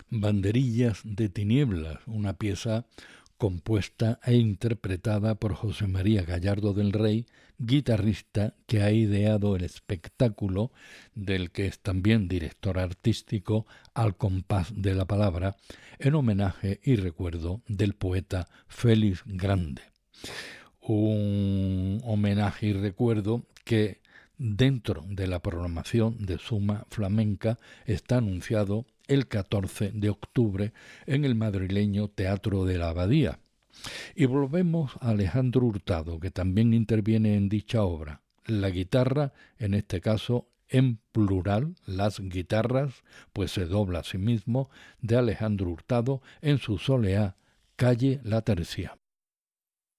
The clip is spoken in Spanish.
Banderillas de tinieblas, una pieza compuesta e interpretada por José María Gallardo del Rey, guitarrista que ha ideado el espectáculo del que es también director artístico Al compás de la palabra, en homenaje y recuerdo del poeta Félix Grande. Un homenaje y recuerdo que dentro de la programación de Suma Flamenca está anunciado el 14 de octubre en el madrileño Teatro de la Abadía. Y volvemos a Alejandro Hurtado, que también interviene en dicha obra. La guitarra, en este caso en plural, las guitarras, pues se dobla a sí mismo, de Alejandro Hurtado en su soleá Calle La Tercia.